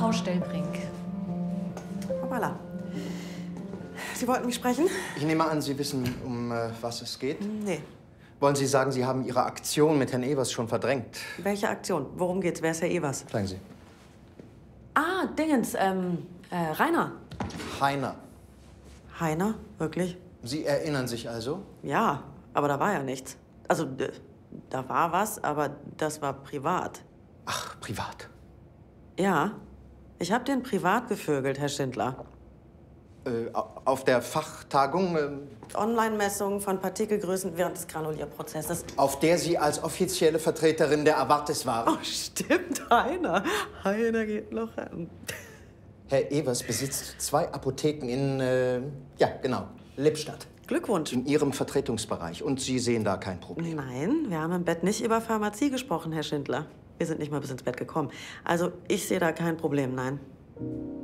Frau Stellbrink. Hoppala. Sie wollten mich sprechen? Ich nehme an, Sie wissen, um was es geht? Nee. Wollen Sie sagen, Sie haben Ihre Aktion mit Herrn Evers schon verdrängt? Welche Aktion? Worum geht's? Wer ist Herr Evers? Sagen Sie. Ah, Dingens, Rainer. Heiner. Heiner? Wirklich? Sie erinnern sich also? Ja, aber da war ja nichts. Also, da war was, aber das war privat. Ach, privat. Ja, ich habe den privat gevögelt, Herr Schindler. Auf der Fachtagung, Online-Messungen von Partikelgrößen während des Granulierprozesses. auf der Sie als offizielle Vertreterin der Avartis waren? Oh, stimmt, Heiner. Heiner geht noch an. Herr Evers besitzt 2 Apotheken in, ja, genau, Lippstadt. Glückwunsch. In Ihrem Vertretungsbereich. Und Sie sehen da kein Problem. Nein, wir haben im Bett nicht über Pharmazie gesprochen, Herr Schindler. Wir sind nicht mal bis ins Bett gekommen. Also, ich sehe da kein Problem, nein.